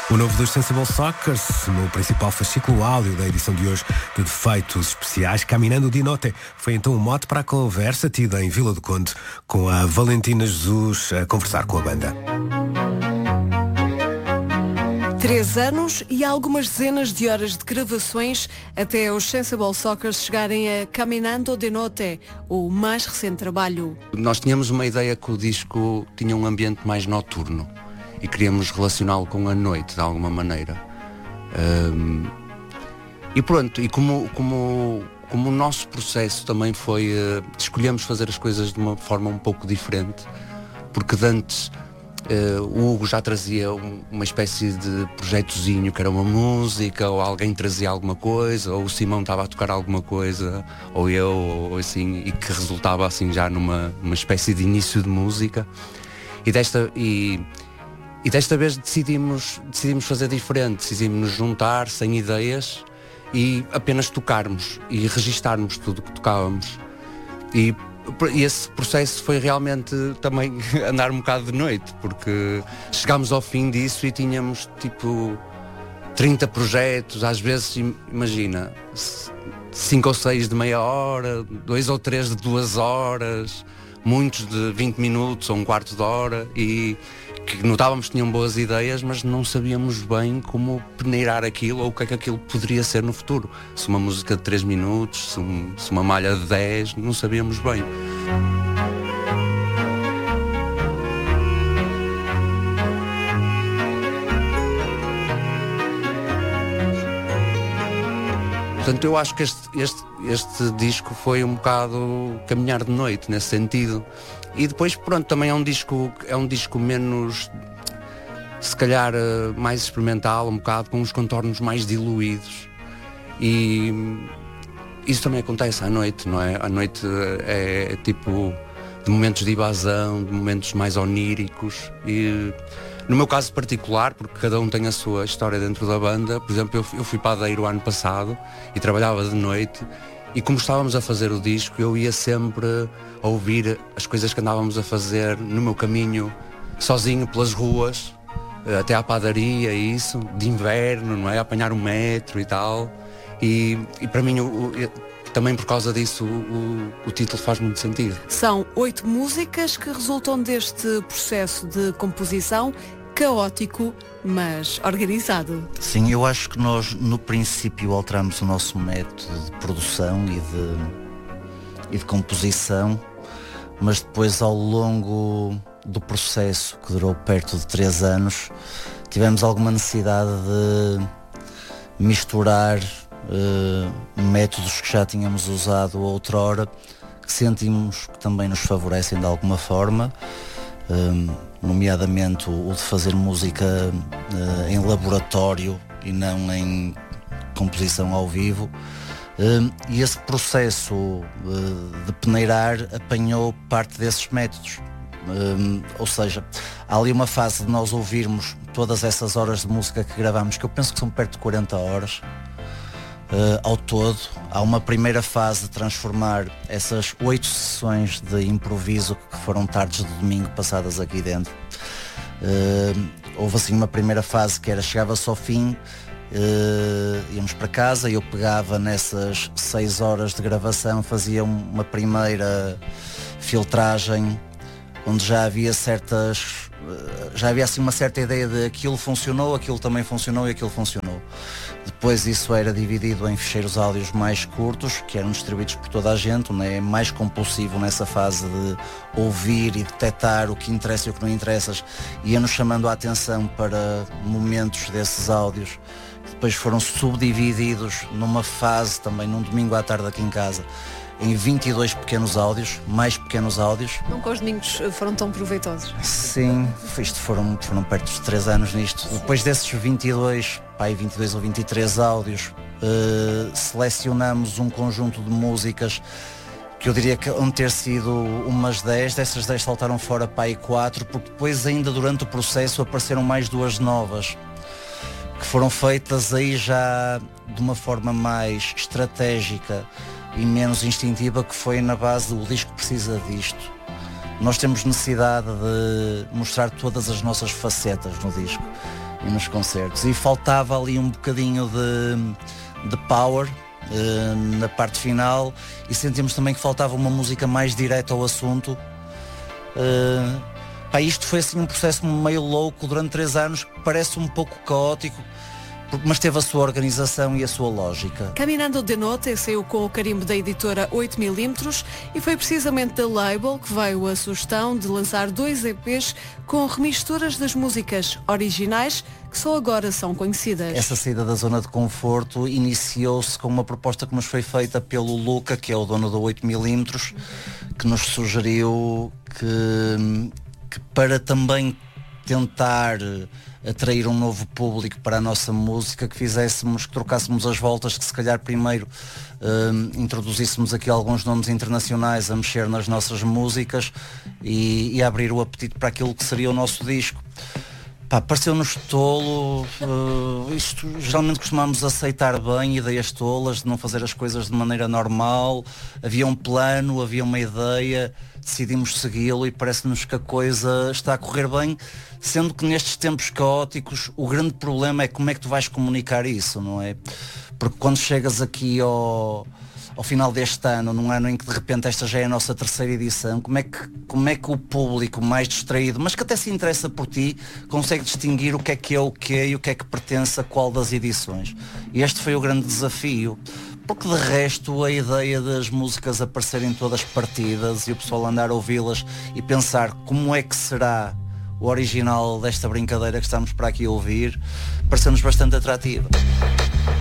O novo dos Sensible Sockers, no principal fascículo áudio da edição de hoje de Defeitos Especiais, Caminando di Notte, foi então um mote para a conversa tida em Vila do Conde com a Valentina Jesus a conversar com a banda. 3 anos e algumas dezenas de horas de gravações até os Sensible Sockers chegarem a Caminando di Notte, o mais recente trabalho. Nós tínhamos uma ideia que o disco tinha um ambiente mais noturno e queríamos relacioná-lo com a noite de alguma maneira. E pronto, e como o nosso processo também foi, escolhemos fazer as coisas de uma forma um pouco diferente, porque de antes o Hugo já trazia uma espécie de projetozinho que era uma música, ou alguém trazia alguma coisa, ou o Simão estava a tocar alguma coisa, ou eu, ou assim, e que resultava assim já numa espécie de início de música. E desta vez decidimos fazer diferente, decidimos nos juntar sem ideias e apenas tocarmos e registarmos tudo o que tocávamos. E esse processo foi realmente também andar um bocado de noite, porque chegámos ao fim disso e tínhamos tipo 30 projetos, às vezes, imagina, 5 ou 6 de meia hora, 2 ou 3 de 2 horas, muitos de 20 minutos ou um quarto de hora, e que notávamos que tinham boas ideias, mas não sabíamos bem como peneirar aquilo ou o que é que aquilo poderia ser no futuro. Se uma música de 3 minutos, se uma malha de 10, não sabíamos bem. Portanto, eu acho que este disco foi um bocado caminhar de noite nesse sentido. E depois, pronto, também é um disco menos, se calhar, mais experimental, um bocado com os contornos mais diluídos. E isso também acontece à noite, não é? À noite é tipo de momentos de evasão, de momentos mais oníricos. E no meu caso particular, porque cada um tem a sua história dentro da banda, por exemplo, eu fui padeiro o ano passado e trabalhava de noite, e como estávamos a fazer o disco, eu ia sempre a ouvir as coisas que andávamos a fazer no meu caminho, sozinho pelas ruas, até à padaria e isso, de inverno, não é? A apanhar o metro e tal. E para mim, também por causa disso, o título faz muito sentido. São 8 músicas que resultam deste processo de composição caótico, mas organizado. Sim, eu acho que nós no princípio alteramos o nosso método de produção e de composição, mas depois ao longo do processo, que durou perto de 3 anos, tivemos alguma necessidade de misturar métodos que já tínhamos usado outrora, que sentimos que também nos favorecem de alguma forma, nomeadamente o de fazer música em laboratório e não em composição ao vivo, e esse processo de peneirar apanhou parte desses métodos. Ou seja, há ali uma fase de nós ouvirmos todas essas horas de música que gravamos, que eu penso que são perto de 40 horas ao todo. Há uma primeira fase de transformar essas 8 sessões de improviso que foram tardes de domingo passadas aqui dentro. Houve assim uma primeira fase que era, chegava-se ao fim, íamos para casa e eu pegava nessas 6 horas de gravação, fazia uma primeira filtragem onde já havia assim uma certa ideia de aquilo funcionou, aquilo também funcionou e aquilo funcionou. Depois isso era dividido em ficheiros áudios mais curtos, que eram distribuídos por toda a gente, onde é mais compulsivo nessa fase de ouvir e detectar o que interessa e o que não interessa, ia-nos chamando a atenção para momentos desses áudios. Depois foram subdivididos numa fase também, num domingo à tarde aqui em casa, em 22 pequenos áudios, mais pequenos áudios. Nunca os domingos foram tão proveitosos. Sim, isto foram perto de 3 anos nisto. Depois desses 22 ou 23 áudios, selecionamos um conjunto de músicas que eu diria que vão ter sido umas 10, dessas 10 saltaram fora 4, porque depois ainda durante o processo apareceram mais 2 novas, que foram feitas aí já de uma forma mais estratégica e menos instintiva, que foi na base do disco precisa disto. Nós temos necessidade de mostrar todas as nossas facetas no disco e nos concertos. E faltava ali um bocadinho de power na parte final, e sentimos também que faltava uma música mais direta ao assunto. Isto foi assim um processo meio louco durante 3 anos, que parece um pouco caótico, mas teve a sua organização e a sua lógica. Caminando de Notte saiu com o carimbo da editora 8mm e foi precisamente da label que veio a sugestão de lançar 2 EPs com remisturas das músicas originais que só agora são conhecidas. Essa saída da zona de conforto iniciou-se com uma proposta que nos foi feita pelo Luca, que é o dono da 8mm, que nos sugeriu que para também tentar atrair um novo público para a nossa música, que trocássemos as voltas, que se calhar primeiro introduzíssemos aqui alguns nomes internacionais a mexer nas nossas músicas e a abrir o apetite para aquilo que seria o nosso disco. Pareceu-nos tolo, isto geralmente costumamos aceitar bem ideias tolas, de não fazer as coisas de maneira normal, havia um plano, havia uma ideia, decidimos segui-lo e parece-nos que a coisa está a correr bem, sendo que nestes tempos caóticos o grande problema é como é que tu vais comunicar isso, não é? Porque quando chegas aqui ao final deste ano, num ano em que de repente esta já é a nossa 3ª edição, como é que o público mais distraído, mas que até se interessa por ti, consegue distinguir o que é o quê e o que é que pertence a qual das edições? E este foi o grande desafio, porque de resto a ideia das músicas aparecerem todas partidas e o pessoal andar a ouvi-las e pensar como é que será o original desta brincadeira que estamos para aqui a ouvir, pareceu-nos bastante atrativa.